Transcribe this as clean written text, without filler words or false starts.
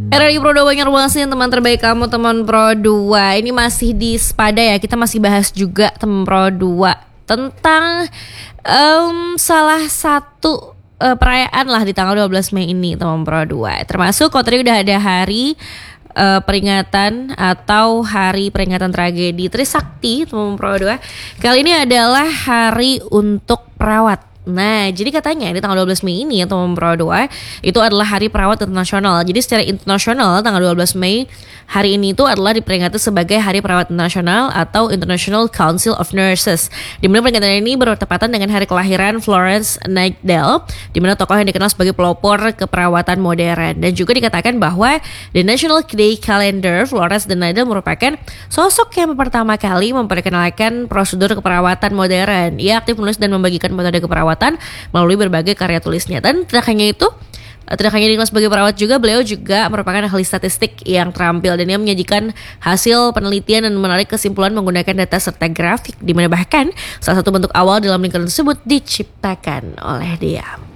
RRI Pro 2 Banjarmasin, teman terbaik kamu, teman Pro 2. Ini masih di Spada ya, kita masih bahas juga teman Pro 2 tentang salah satu perayaan lah di tanggal 12 Mei ini teman Pro 2. Termasuk kalau tadi udah ada hari peringatan atau hari peringatan tragedi Trisakti teman Pro 2. Kali ini adalah hari untuk perawat. Nah, jadi katanya di tanggal 12 Mei ini ya teman Pro 2 itu adalah Hari Perawat Internasional. Jadi secara internasional tanggal 12 Mei hari ini itu adalah diperingati sebagai Hari Perawat Internasional atau International Council of Nurses. Di mana peringatan ini bertepatan dengan hari kelahiran Florence Nightingale, di mana tokoh yang dikenal sebagai pelopor keperawatan modern. Dan juga dikatakan bahwa the National Day Calendar, Florence Nightingale merupakan sosok yang pertama kali memperkenalkan prosedur keperawatan modern. Ia aktif menulis dan membagikan metode keperawatan melalui berbagai karya tulisnya. Dan tidak hanya dikenal sebagai perawat juga, beliau juga merupakan ahli statistik yang terampil dan ia menyajikan hasil penelitian dan menarik kesimpulan menggunakan data serta grafik, di mana bahkan salah satu bentuk awal dalam lingkaran tersebut diciptakan oleh dia.